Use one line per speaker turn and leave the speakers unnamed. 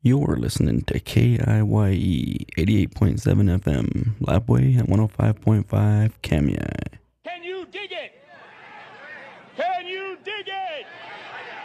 You're listening to KIYE 88.7 FM, Lapway at 105.5 Kamia.
Can you dig it? Can you dig it?